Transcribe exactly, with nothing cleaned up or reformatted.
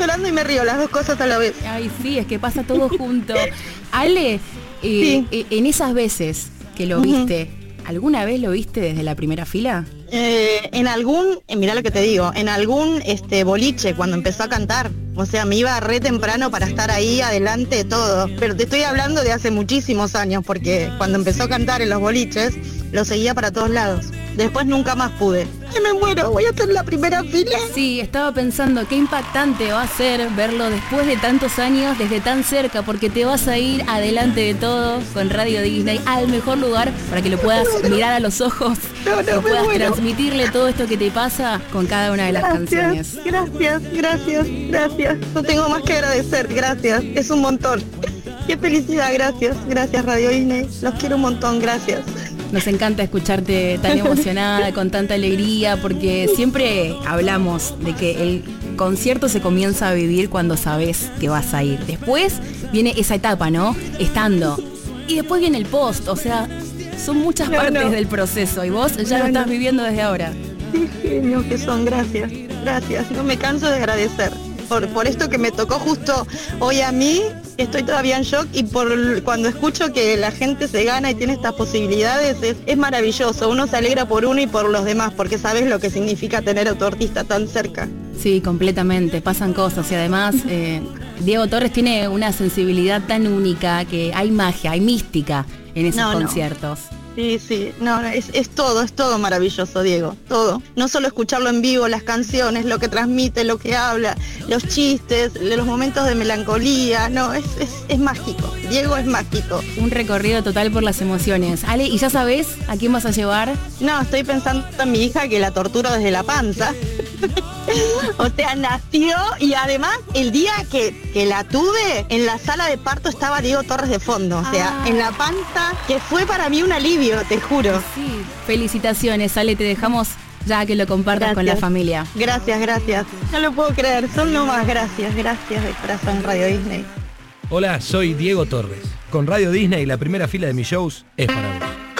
llorando y me río, las dos cosas a la vez. Ay, sí, es que pasa todo junto. Ale, eh, sí. En esas veces que lo viste, uh-huh. ¿alguna vez lo viste desde la primera fila? Eh, en algún, eh, mirá lo que te digo, en algún este boliche cuando empezó a cantar. O sea, me iba re temprano para estar ahí adelante de todo. Pero te estoy hablando de hace muchísimos años, porque cuando empezó a cantar en los boliches, lo seguía para todos lados. Después nunca más pude. ¡Ay, me muero! ¿Voy a estar en la primera fila? Sí, estaba pensando qué impactante va a ser verlo después de tantos años, desde tan cerca, porque te vas a ir adelante de todo con Radio Disney al mejor lugar para que lo puedas mirar a los ojos, no, no, y puedas muero. transmitirle todo esto que te pasa con cada una de las gracias, canciones. Gracias, gracias, gracias. No tengo más que agradecer, gracias. Es un montón. Qué felicidad, gracias. Gracias, Radio Disney. Los quiero un montón, gracias. Nos encanta escucharte tan emocionada, con tanta alegría, porque siempre hablamos de que el concierto se comienza a vivir cuando sabes que vas a ir. Después viene esa etapa, ¿no? Estando. Y después viene el post, o sea, son muchas no, partes no. del proceso y vos ya no, lo estás no. viviendo desde ahora. Qué genios que son, gracias. Gracias, no me canso de agradecer. Por, por esto que me tocó justo hoy a mí, estoy todavía en shock, y por cuando escucho que la gente se gana y tiene estas posibilidades, es, es maravilloso. Uno se alegra por uno y por los demás, porque sabes lo que significa tener a tu artista tan cerca. Sí, completamente, pasan cosas y además eh, Diego Torres tiene una sensibilidad tan única que hay magia, hay mística en esos no, conciertos. No. Sí, sí, no, es, es todo, es todo maravilloso, Diego, todo. No solo escucharlo en vivo, las canciones, lo que transmite, lo que habla, los chistes, los momentos de melancolía, no, es, es, es mágico, Diego es mágico. Un recorrido total por las emociones. Ale, ¿y ya sabés a quién vas a llevar? No, estoy pensando en mi hija que la torturo desde la panza. O sea, nació y además el día que, que la tuve, en la sala de parto estaba Diego Torres de fondo. O sea, ah. en la panza, que fue para mí un alivio, te juro. Sí, felicitaciones, Ale, te dejamos ya que lo compartas gracias. Con la familia. Gracias, gracias. No lo puedo creer, son nomás gracias, gracias de corazón, Radio Disney. Hola, soy Diego Torres. Con Radio Disney, la primera fila de mis shows es para vos.